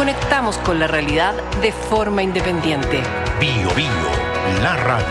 conectamos con la realidad de forma independiente. Bio Bio, la radio.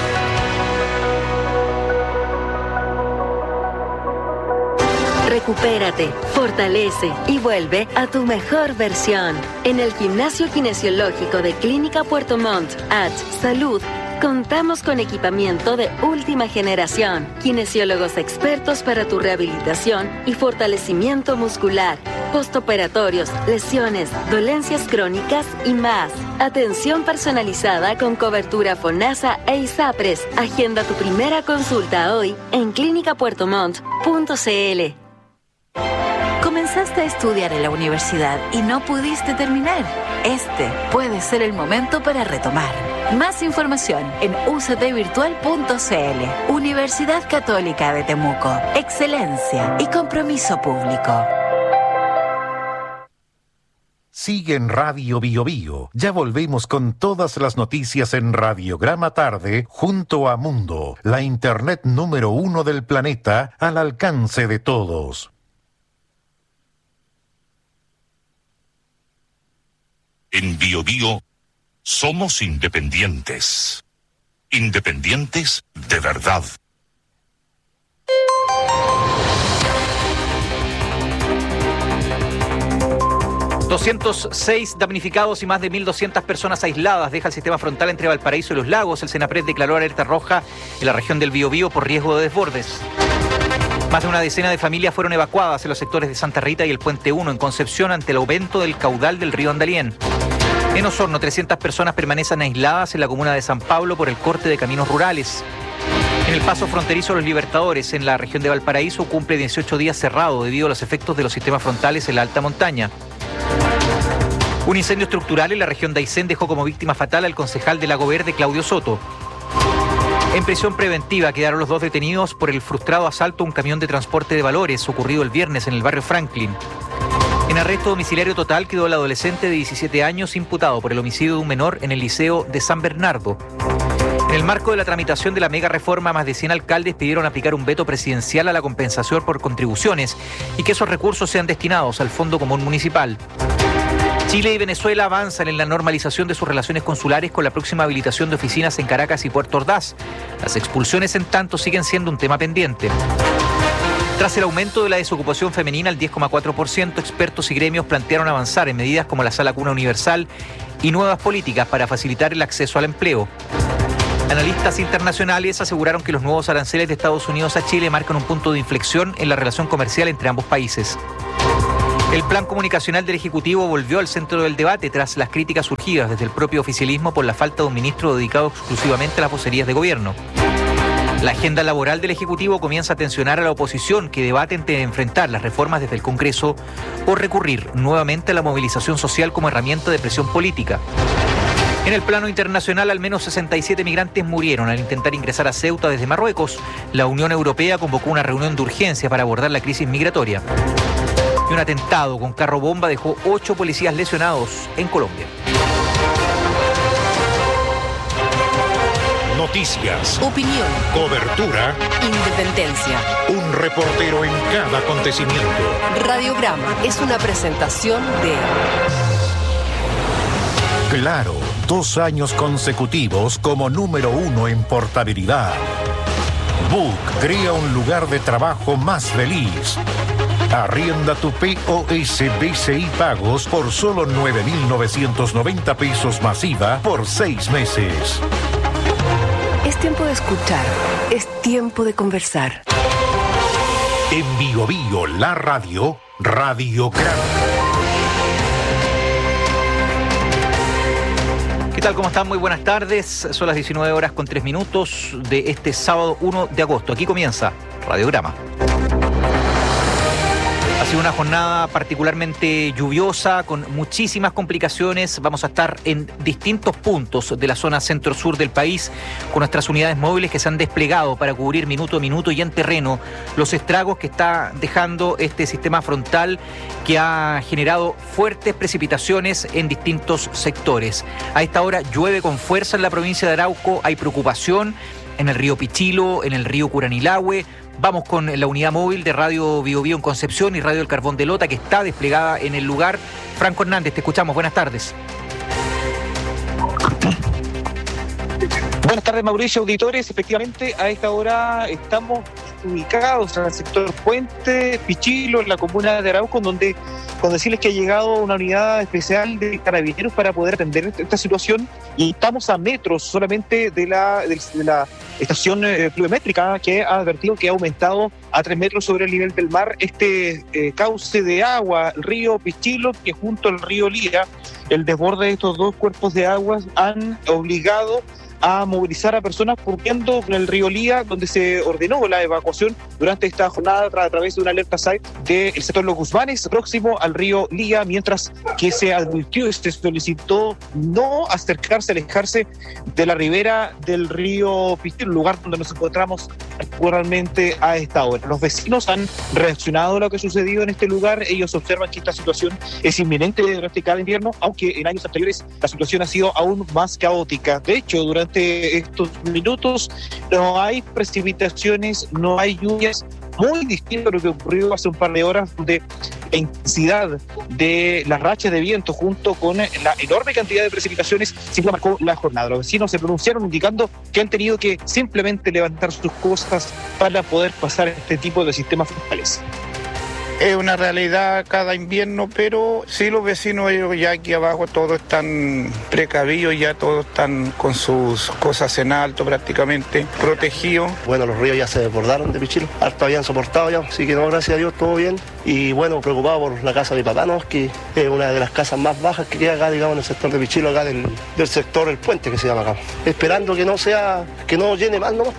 Recupérate, fortalece y vuelve a tu mejor versión. En el Gimnasio Kinesiológico de Clínica Puerto Montt, Salud, contamos con equipamiento de última generación, kinesiólogos expertos para tu rehabilitación y fortalecimiento muscular, postoperatorios, lesiones, dolencias crónicas y más. Atención personalizada con cobertura FONASA e ISAPRES. Agenda tu primera consulta hoy en clinicapuertomont.cl. Comenzaste a estudiar en la universidad y no pudiste terminar. Este puede ser el momento para retomar. Más información en uctvirtual.cl. Universidad Católica de Temuco. Excelencia y compromiso público. Sigue en Radio Bio Bio. Ya volvemos con todas las noticias en Radiograma Tarde junto a Mundo, la internet número 1 del planeta al alcance de todos. En Bio Bio somos independientes. Independientes de verdad. ...206 damnificados y más de 1.200 personas aisladas... ...deja el sistema frontal entre Valparaíso y Los Lagos. El Senapred declaró alerta roja en la región del Biobío por riesgo de desbordes. Más de una decena de familias fueron evacuadas en los sectores de Santa Rita y el Puente 1 en Concepción ante el aumento del caudal del río Andalién. En Osorno, 300 personas permanecen aisladas en la comuna de San Pablo por el corte de caminos rurales. En el paso fronterizo Los Libertadores, en la región de Valparaíso, cumple 18 días cerrado debido a los efectos de los sistemas frontales en la alta montaña. Un incendio estructural en la región de Aysén dejó como víctima fatal al concejal de Lago Verde, Claudio Soto. En prisión preventiva quedaron los 2 detenidos por el frustrado asalto a un camión de transporte de valores ocurrido el viernes en el barrio Franklin. En arresto domiciliario total quedó el adolescente de 17 años imputado por el homicidio de un menor en el Liceo de San Bernardo. En el marco de la tramitación de la mega reforma, más de 100 alcaldes pidieron aplicar un veto presidencial a la compensación por contribuciones y que esos recursos sean destinados al Fondo Común Municipal. Chile y Venezuela avanzan en la normalización de sus relaciones consulares con la próxima habilitación de oficinas en Caracas y Puerto Ordaz. Las expulsiones, en tanto, siguen siendo un tema pendiente. Tras el aumento de la desocupación femenina al 10,4%, expertos y gremios plantearon avanzar en medidas como la Sala Cuna Universal y nuevas políticas para facilitar el acceso al empleo. Analistas internacionales aseguraron que los nuevos aranceles de Estados Unidos a Chile marcan un punto de inflexión en la relación comercial entre ambos países. El plan comunicacional del Ejecutivo volvió al centro del debate tras las críticas surgidas desde el propio oficialismo por la falta de un ministro dedicado exclusivamente a las vocerías de gobierno. La agenda laboral del Ejecutivo comienza a tensionar a la oposición, que debate entre enfrentar las reformas desde el Congreso o recurrir nuevamente a la movilización social como herramienta de presión política. En el plano internacional, al menos 67 migrantes murieron al intentar ingresar a Ceuta desde Marruecos. La Unión Europea convocó una reunión de urgencia para abordar la crisis migratoria. Y un atentado con carro bomba dejó 8 policías lesionados en Colombia. Noticias, Opinión, cobertura, independencia. un reportero en cada acontecimiento. Radiograma es una presentación de... Claro, 2 años consecutivos como número 1 en portabilidad. Book crea un lugar de trabajo más feliz. Arrienda tu POS BCI Pagos por solo 9.990 pesos masiva por 6 meses. Es tiempo de escuchar, es tiempo de conversar. En Bio Bio, la radio, Radiograma. ¿Qué tal? ¿Cómo están? Muy buenas tardes. Son las 19:03 de este sábado 1 de agosto. Aquí comienza Radiograma. Ha sido una jornada particularmente lluviosa, con muchísimas complicaciones. Vamos a estar en distintos puntos de la zona centro-sur del país con nuestras unidades móviles que se han desplegado para cubrir minuto a minuto y en terreno los estragos que está dejando este sistema frontal que ha generado fuertes precipitaciones en distintos sectores. A esta hora llueve con fuerza en la provincia de Arauco, hay preocupación en el río Pichilo, en el río Curanilahue. Vamos con la unidad móvil de Radio Bio Bio en Concepción y Radio El Carbón de Lota, que está desplegada en el lugar Franco Hernández, te escuchamos, buenas tardes. Buenas tardes, Mauricio, auditores. Efectivamente, a esta hora estamos ubicados en el sector Puente Pichilo, en la comuna de Arauco, donde con decirles que ha llegado una unidad especial de carabineros para poder atender esta situación, y estamos a metros solamente de la estación pluviométrica, que ha advertido que ha aumentado a 3 metros sobre el nivel del mar este cauce de agua, el río Pichilo, que junto al río Lía, el desborde de estos dos cuerpos de agua han obligado a movilizar a personas curtiendo con el río Lía, donde se ordenó la evacuación durante esta jornada a través de una alerta SAE del sector Los Guzmanes, próximo al río Lía, mientras que se advirtió y se solicitó no acercarse, alejarse de la ribera del río Pichilo, lugar donde nos encontramos actualmente a esta hora. Los vecinos han reaccionado a lo que ha sucedido en este lugar. Ellos observan que esta situación es inminente durante cada invierno, aunque en años anteriores la situación ha sido aún más caótica. De hecho, durante estos minutos no hay precipitaciones, no hay lluvias, muy distinto a lo que ocurrió hace un par de horas, donde la intensidad de las rachas de viento junto con la enorme cantidad de precipitaciones siempre marcó la jornada. Los vecinos se pronunciaron indicando que han tenido que simplemente levantar sus cosas para poder pasar este tipo de sistemas frontales. Es una realidad cada invierno, pero sí, los vecinos, ellos ya aquí abajo todos están precavidos, ya todos están con sus cosas en alto prácticamente, protegidos. Bueno, los ríos ya se desbordaron de Pichilo, harto habían soportado ya, así que no, gracias a Dios, todo bien. Y bueno, preocupado por la casa de mi papá, ¿no? Que es una de las casas más bajas que queda acá, digamos, en el sector de Pichilo, acá del sector El Puente, que se llama acá. Esperando que no llene más, ¿no?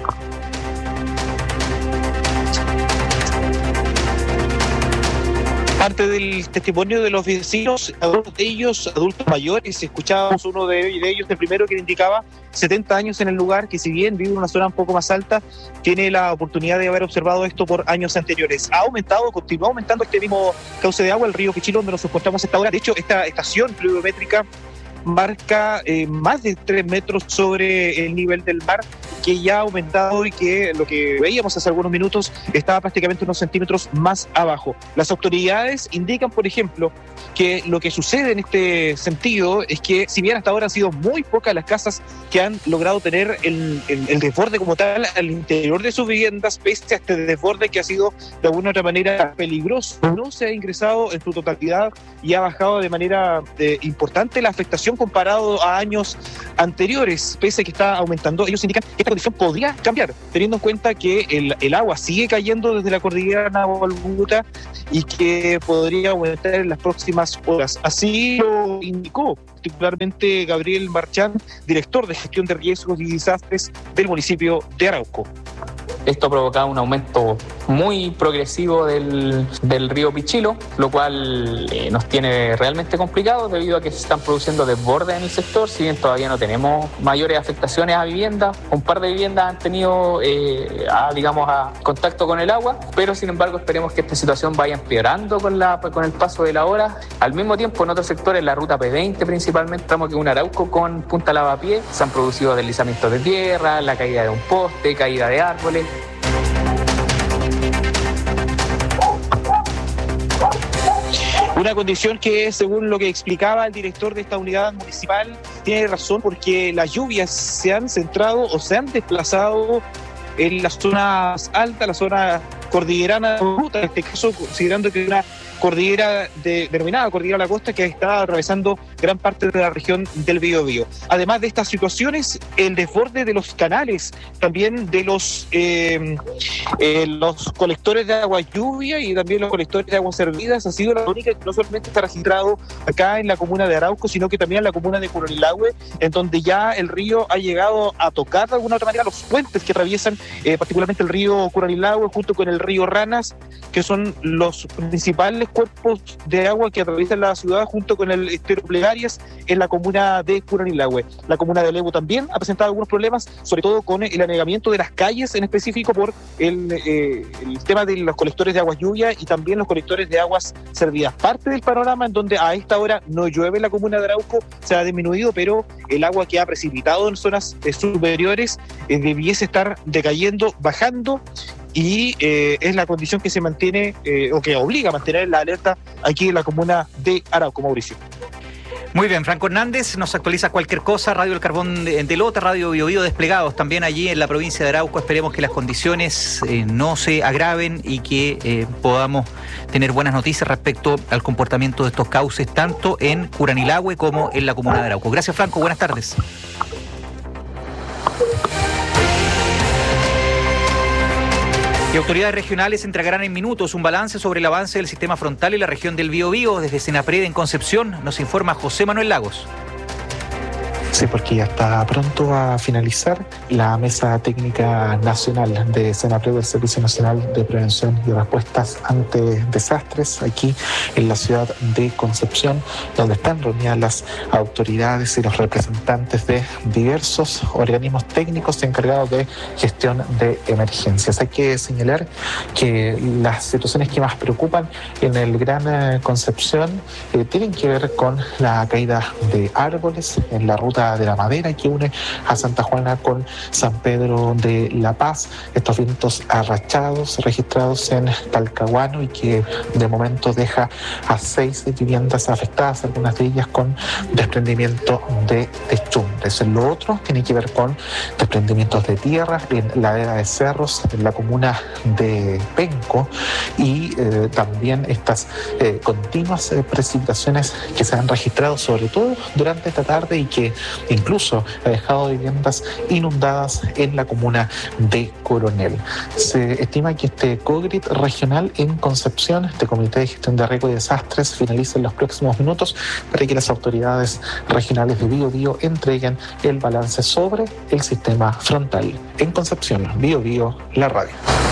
Parte del testimonio de los vecinos, algunos de ellos adultos mayores, escuchábamos uno de ellos, el primero, que indicaba 70 años en el lugar, que si bien vive en una zona un poco más alta, tiene la oportunidad de haber observado esto por años anteriores. Ha aumentado, continúa aumentando este mismo cauce de agua, el río Pichilo, donde nos encontramos a esta hora. De hecho, esta estación pluviométrica marca más de 3 metros sobre el nivel del mar, que ya ha aumentado y que lo que veíamos hace algunos minutos estaba prácticamente unos centímetros más abajo. Las autoridades indican, por ejemplo, que lo que sucede en este sentido es que, si bien hasta ahora han sido muy pocas las casas que han logrado tener el desborde como tal al interior de sus viviendas, pese a este desborde que ha sido de alguna u otra manera peligroso, no se ha ingresado en su totalidad y ha bajado de manera importante la afectación comparado a años anteriores, pese a que está aumentando. Ellos indican que esta condición podría cambiar, teniendo en cuenta que el agua sigue cayendo desde la cordillera Nahualbuta y que podría aumentar en las próximas horas. Así lo indicó particularmente Gabriel Marchán, director de gestión de riesgos y desastres del municipio de Arauco. Esto ha provocado un aumento muy progresivo del río Pichilo, lo cual nos tiene realmente complicados debido a que se están produciendo desbordes en el sector. Si bien todavía no tenemos mayores afectaciones a viviendas, un par de viviendas han tenido contacto con el agua, pero sin embargo esperemos que esta situación vaya empeorando con el paso de la hora. Al mismo tiempo, en otros sectores, la ruta P20 principalmente, estamos que un Arauco con Punta Lavapié, se han producido deslizamientos de tierra, la caída de un poste, caída de árboles. Una condición que, según lo que explicaba el director de esta unidad municipal, tiene razón, porque las lluvias se han centrado o se han desplazado en las zonas altas, la zona cordillerana, en este caso, considerando que una cordillera denominada Cordillera de la Costa, que está atravesando gran parte de la región del Biobío. Además de estas situaciones, el desborde de los canales, también de los colectores de agua lluvia y también los colectores de aguas servidas, ha sido la única que no solamente está registrado acá en la comuna de Arauco, sino que también en la comuna de Curanilahue, en donde ya el río ha llegado a tocar de alguna otra manera los puentes que atraviesan particularmente el río Curanilahue junto con el río Ranas, que son los principales cuerpos de agua que atraviesan la ciudad, junto con el estero Plegarias en la comuna de Curanilahue. La comuna de Lebu también ha presentado algunos problemas, sobre todo con el anegamiento de las calles, en específico por el tema de los colectores de aguas lluvia y también los colectores de aguas servidas. Parte del panorama en donde a esta hora no llueve en la comuna de Arauco se ha disminuido, pero el agua que ha precipitado en zonas superiores debiese estar decayendo, bajando, y es la condición que se mantiene o que obliga a mantener la alerta aquí en la comuna de Arauco, Mauricio. Muy bien, Franco Hernández, nos actualiza cualquier cosa, Radio El Carbón de Lota, Radio Biobío desplegados también allí en la provincia de Arauco. Esperemos que las condiciones no se agraven y que podamos tener buenas noticias respecto al comportamiento de estos cauces, tanto en Curanilahue como en la comuna de Arauco. Gracias, Franco, buenas tardes. Y autoridades regionales entregarán en minutos un balance sobre el avance del sistema frontal en la región del Biobío. Desde Senapred en Concepción nos informa José Manuel Lagos. Sí, porque ya está pronto a finalizar la Mesa Técnica Nacional de Senapred, del Servicio Nacional de Prevención y Respuestas ante Desastres, aquí en la ciudad de Concepción, donde están reunidas las autoridades y los representantes de diversos organismos técnicos encargados de gestión de emergencias. Hay que señalar que las situaciones que más preocupan en el Gran Concepción tienen que ver con la caída de árboles en la ruta de la Madera que une a Santa Juana con San Pedro de la Paz. Estos vientos arrachados registrados en Talcahuano y que de momento deja a 6 viviendas afectadas, algunas de ellas con desprendimiento de techumbres. Lo otro tiene que ver con desprendimientos de tierra en ladera de cerros en la comuna de Penco y también estas continuas precipitaciones que se han registrado sobre todo durante esta tarde y que incluso ha dejado viviendas inundadas en la comuna de Coronel. Se estima que este COGRIT regional en Concepción, este Comité de Gestión de Riesgo y Desastres, finalice en los próximos minutos para que las autoridades regionales de Biobío entreguen el balance sobre el sistema frontal. En Concepción, Biobío, la radio.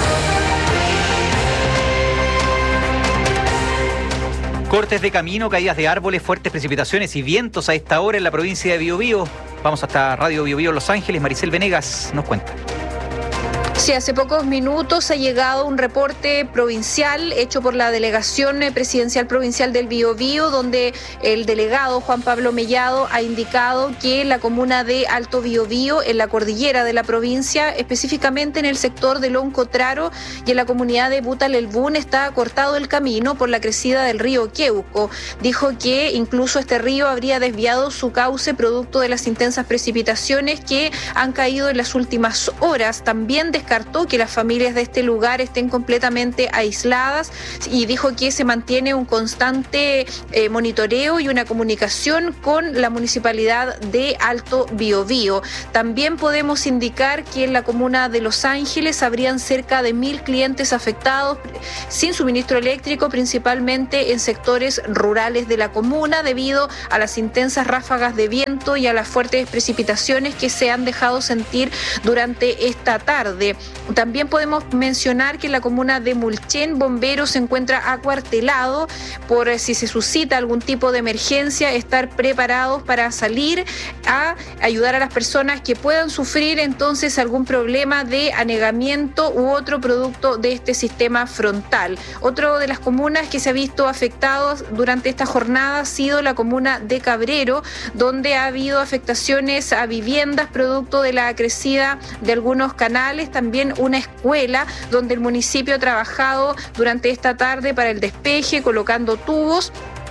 Cortes de camino, caídas de árboles, fuertes precipitaciones y vientos a esta hora en la provincia de Biobío. Vamos hasta Radio Biobío Los Ángeles. Maricel Venegas nos cuenta. Sí, hace pocos minutos ha llegado un reporte provincial hecho por la Delegación Presidencial Provincial del Biobío, donde el delegado Juan Pablo Mellado ha indicado que en la comuna de Alto Biobío, en la cordillera de la provincia, específicamente en el sector de Loncotraro y en la comunidad de Butalelbún, está cortado el camino por la crecida del río Queuco. Dijo que incluso este río habría desviado su cauce producto de las intensas precipitaciones que han caído en las últimas horas. También descartó que las familias de este lugar estén completamente aisladas y dijo que se mantiene un constante monitoreo y una comunicación con la municipalidad de Alto Biobío. También podemos indicar que en la comuna de Los Ángeles habrían cerca de 1.000 clientes afectados sin suministro eléctrico, principalmente en sectores rurales de la comuna, debido a las intensas ráfagas de viento y a las fuertes precipitaciones que se han dejado sentir durante esta tarde. También podemos mencionar que en la comuna de Mulchen, Bomberos se encuentra acuartelado por si se suscita algún tipo de emergencia, estar preparados para salir a ayudar a las personas que puedan sufrir entonces algún problema de anegamiento u otro producto de este sistema frontal. Otra de las comunas que se ha visto afectados durante esta jornada ha sido la comuna de Cabrero, donde ha habido afectaciones a viviendas producto de la crecida de algunos canales, también una escuela donde el municipio ha trabajado durante esta tarde para el despeje, colocando tubos.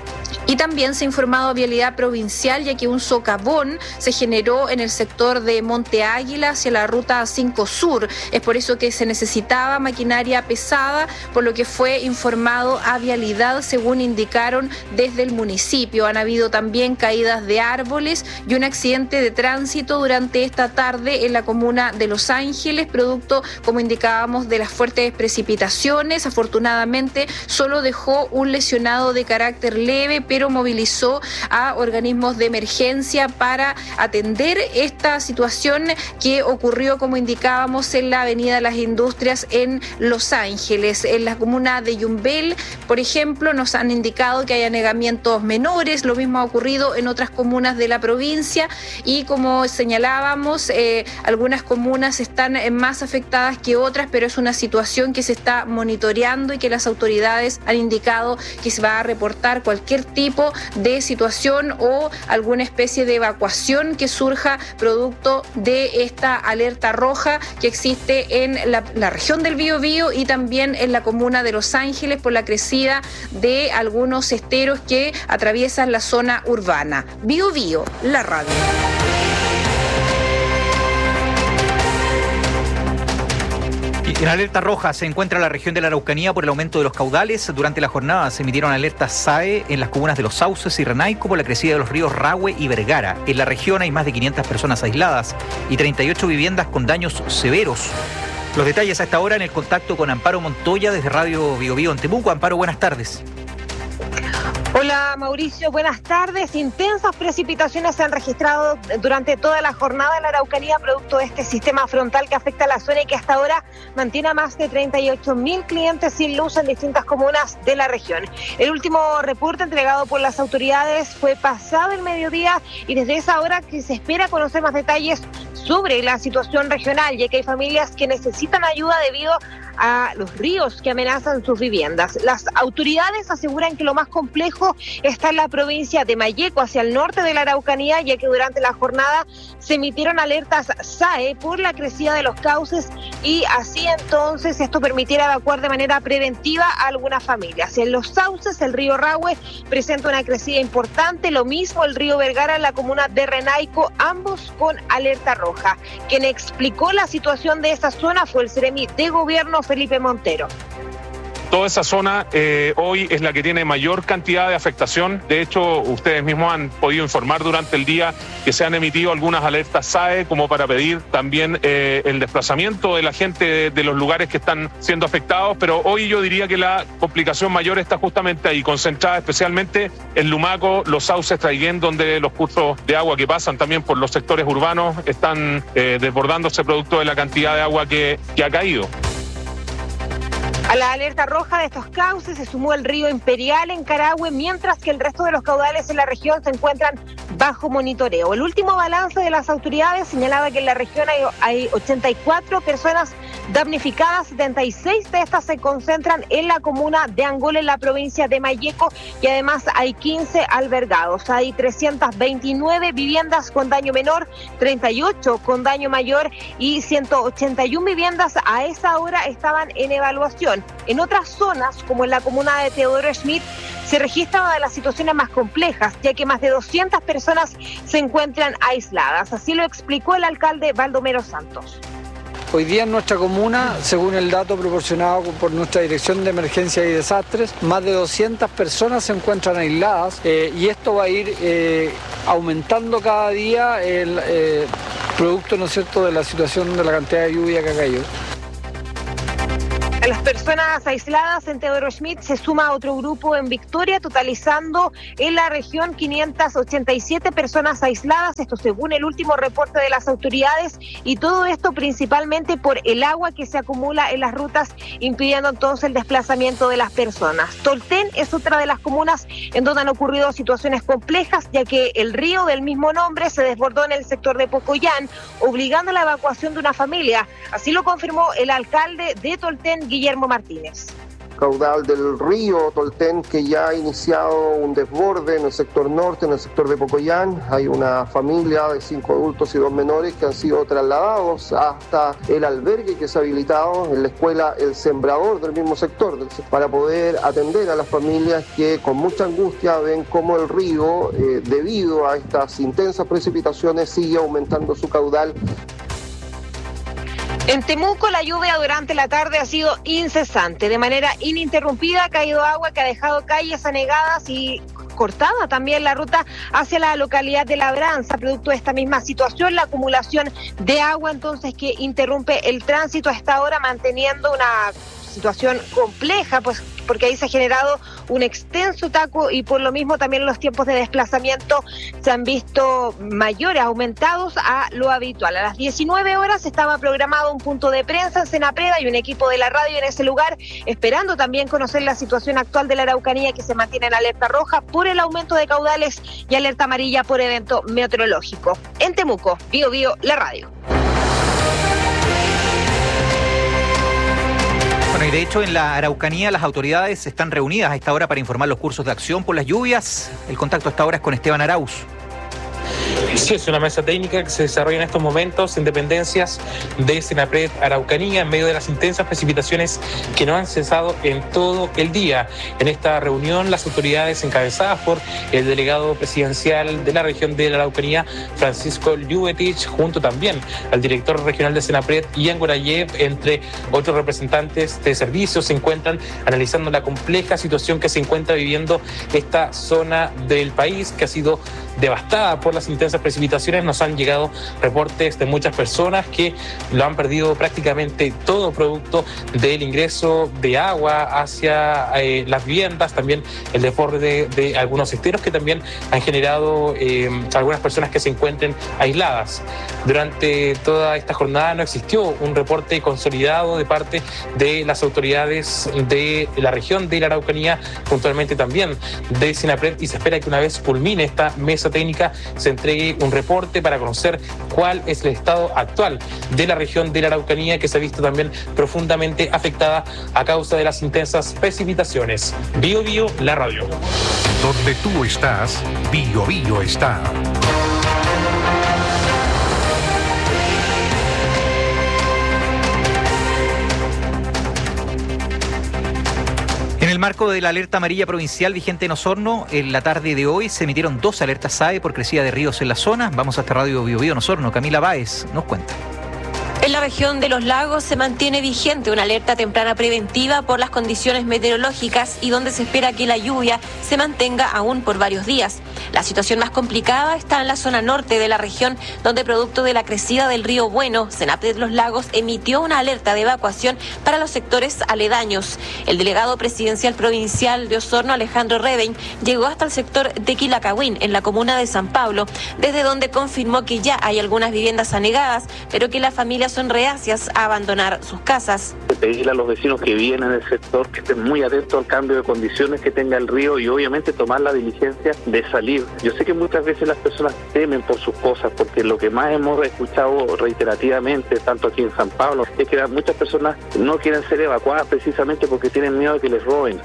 Y también se ha informado a Vialidad Provincial, ya que un socavón se generó en el sector de Monte Águila hacia la ruta 5 Sur. Es por eso que se necesitaba maquinaria pesada, por lo que fue informado a Vialidad, según indicaron desde el municipio. Han habido también caídas de árboles y un accidente de tránsito durante esta tarde en la comuna de Los Ángeles, producto, como indicábamos, de las fuertes precipitaciones. Afortunadamente, solo dejó un lesionado de carácter leve, pero movilizó a organismos de emergencia para atender esta situación que ocurrió, como indicábamos, en la Avenida Las Industrias en Los Ángeles. En la comuna de Yumbel, por ejemplo, nos han indicado que hay anegamientos menores. Lo mismo ha ocurrido en otras comunas de la provincia y, como señalábamos, algunas comunas están más afectadas que otras, pero es una situación que se está monitoreando y que las autoridades han indicado que se va a reportar cualquier tipo de situación o alguna especie de evacuación que surja producto de esta alerta roja que existe en la región del Biobío y también en la comuna de Los Ángeles por la crecida de algunos esteros que atraviesan la zona urbana. Biobío, la radio. En alerta roja se encuentra la región de la Araucanía por el aumento de los caudales. Durante la jornada se emitieron alertas SAE en las comunas de Los Sauces y Renaico por la crecida de los ríos Rahue y Vergara. En la región hay más de 500 personas aisladas y 38 viviendas con daños severos. Los detalles a esta hora en el contacto con Amparo Montoya desde Radio Biobío en Temuco. Amparo, buenas tardes. Hola Mauricio, buenas tardes. Intensas precipitaciones se han registrado durante toda la jornada en la Araucanía producto de este sistema frontal que afecta a la zona y que hasta ahora mantiene a más de 38.000 clientes sin luz en distintas comunas de la región. El último reporte entregado por las autoridades fue pasado el mediodía y desde esa hora que se espera conocer más detalles sobre la situación regional, ya que hay familias que necesitan ayuda debido a los ríos que amenazan sus viviendas. Las autoridades aseguran que lo más complejo está en la provincia de Malleco, hacia el norte de la Araucanía, ya que durante la jornada se emitieron alertas SAE por la crecida de los cauces y así entonces esto permitiera evacuar de manera preventiva a algunas familias. En Los Sauces, el río Rahue presenta una crecida importante, lo mismo el río Vergara en la comuna de Renaico, ambos con alerta roja. Quien explicó la situación de esta zona fue el Seremi de Gobierno, Felipe Montero. Toda esa zona hoy es la que tiene mayor cantidad de afectación. De hecho, ustedes mismos han podido informar durante el día que se han emitido algunas alertas SAE como para pedir también el desplazamiento de la gente de los lugares que están siendo afectados. Pero hoy yo diría que la complicación mayor está justamente ahí, concentrada especialmente en Lumaco, Los Sauces, Traiguén, donde los cursos de agua que pasan también por los sectores urbanos están desbordándose producto de la cantidad de agua que ha caído. A la alerta roja de estos cauces se sumó el río Imperial en Carahue, mientras que el resto de los caudales en la región se encuentran bajo monitoreo. El último balance de las autoridades señalaba que en la región hay 84 personas damnificadas, 76 de estas se concentran en la comuna de Angola, en la provincia de Malleco, y además hay 15 albergados. Hay 329 viviendas con daño menor, 38 con daño mayor y 181 viviendas a esa hora estaban en evaluación. En otras zonas, como en la comuna de Teodoro Schmidt, se registra una de las situaciones más complejas, ya que más de 200 personas se encuentran aisladas. Así lo explicó el alcalde Baldomero Santos. Hoy día en nuestra comuna, según el dato proporcionado por nuestra Dirección de Emergencias y Desastres, más de 200 personas se encuentran aisladas y esto va a ir aumentando cada día el producto, ¿no es cierto?, de la situación de la cantidad de lluvia que ha caído. A las personas aisladas en Teodoro Schmidt se suma otro grupo en Victoria, totalizando en la región 587 personas aisladas, esto según el último reporte de las autoridades, y todo esto principalmente por el agua que se acumula en las rutas, impidiendo entonces el desplazamiento de las personas. Tolten es otra de las comunas en donde han ocurrido situaciones complejas, ya que el río del mismo nombre se desbordó en el sector de Pocoyán, obligando a la evacuación de una familia. Así lo confirmó el alcalde de Tolten, Guillermo Martínez. Caudal del río Tolten que ya ha iniciado un desborde en el sector norte, en el sector de Pocoyán. Hay una familia de 5 adultos y 2 menores que han sido trasladados hasta el albergue que se ha habilitado en la escuela El Sembrador del mismo sector, para poder atender a las familias que con mucha angustia ven cómo el río, debido a estas intensas precipitaciones, sigue aumentando su caudal. En Temuco la lluvia durante la tarde ha sido incesante. De manera ininterrumpida ha caído agua que ha dejado calles anegadas y cortada también la ruta hacia la localidad de Labranza, producto de esta misma situación, la acumulación de agua entonces que interrumpe el tránsito a esta hora, manteniendo una situación compleja, pues porque ahí se ha generado un extenso taco y por lo mismo también los tiempos de desplazamiento se han visto mayores, aumentados a lo habitual. A las 19 horas estaba programado un punto de prensa en Senapreda y un equipo de la radio en ese lugar, esperando también conocer la situación actual de la Araucanía, que se mantiene en alerta roja por el aumento de caudales y alerta amarilla por evento meteorológico. En Temuco, Biobío, la radio. Bueno, y de hecho en la Araucanía las autoridades están reunidas a esta hora para informar los cursos de acción por las lluvias. El contacto a esta hora es con Esteban Arauz. Sí, es una mesa técnica que se desarrolla en estos momentos en dependencias de Senapred Araucanía en medio de las intensas precipitaciones que no han cesado en todo el día. En esta reunión, las autoridades encabezadas por el delegado presidencial de la región de la Araucanía, Francisco Lluvetich, junto también al director regional de Senapred, Ian Gorayev, entre otros representantes de servicios, se encuentran analizando la compleja situación que se encuentra viviendo esta zona del país, que ha sido devastada por las intensas precipitaciones. Nos han llegado reportes de muchas personas que lo han perdido prácticamente todo producto del ingreso de agua hacia las viviendas, también el desborde de algunos esteros que también han generado algunas personas que se encuentren aisladas. Durante toda esta jornada no existió un reporte consolidado de parte de las autoridades de la región de la Araucanía, puntualmente también de Senapred, y se espera que una vez culmine esta mesa técnica se entregue un reporte para conocer cuál es el estado actual de la región de la Araucanía, que se ha visto también profundamente afectada a causa de las intensas precipitaciones. Bio Bio, la radio. Donde tú estás, Bio Bio está. En el marco de la alerta amarilla provincial vigente en Osorno, en la tarde de hoy se emitieron 2 alertas SAE por crecida de ríos en la zona. Vamos hasta Radio Bio Bio en Osorno. Camila Báez nos cuenta. En la región de los lagos se mantiene vigente una alerta temprana preventiva por las condiciones meteorológicas y donde se espera que la lluvia se mantenga aún por varios días. La situación más complicada está en la zona norte de la región, donde producto de la crecida del río Bueno, Senapred Los Lagos emitió una alerta de evacuación para los sectores aledaños. El delegado presidencial provincial de Osorno, Alejandro Reveñ, llegó hasta el sector de Quilacahuín, en la comuna de San Pablo, desde donde confirmó que ya hay algunas viviendas anegadas, pero que las familias son reacias a abandonar sus casas. Pedirle a los vecinos que viven en el sector que estén muy atentos al cambio de condiciones que tenga el río y obviamente tomar la diligencia de salir. Yo sé que muchas veces las personas temen por sus cosas, porque lo que más hemos escuchado reiterativamente, tanto aquí en San Pablo, es que muchas personas no quieren ser evacuadas precisamente porque tienen miedo de que les roben.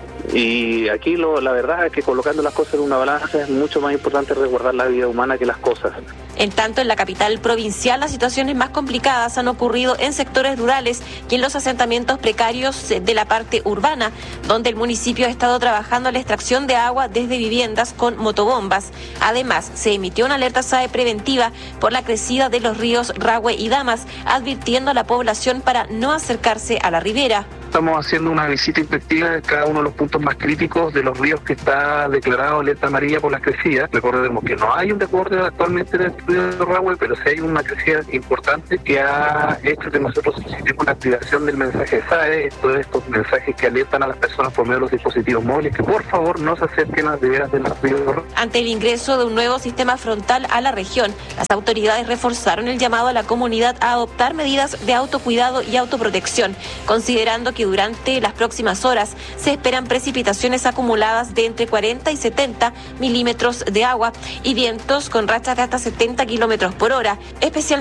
Y aquí la verdad es que colocando las cosas en una balanza es mucho más importante resguardar la vida humana que las cosas. En tanto, en la capital provincial, las situaciones más complicadas han ocurrido en sectores rurales y en los asentamientos precarios de la parte urbana, donde el municipio ha estado trabajando en la extracción de agua desde viviendas con motobombas. Además, se emitió una alerta SAE preventiva por la crecida de los ríos Rahue y Damas, advirtiendo a la población para no acercarse a la ribera. Estamos haciendo una visita inspectiva de cada uno de los puntos más críticos de los ríos que está declarado alerta amarilla por las crecidas. Recordemos que no hay un desborde actualmente en el río Rahue, pero sí hay una crecida importante que ha hecho que nosotros solicitemos la activación del mensaje SAE, todos estos mensajes que alertan a las personas por medio de los dispositivos móviles, que por favor no se acerquen a las riberas del río. Ante el ingreso de un nuevo sistema frontal a la región, las autoridades reforzaron el llamado a la comunidad a adoptar medidas de autocuidado y autoprotección, considerando que durante las próximas horas se esperan precipitaciones acumuladas de entre 40 y 70 milímetros de agua y vientos con rachas de hasta 70 kilómetros por hora, especialmente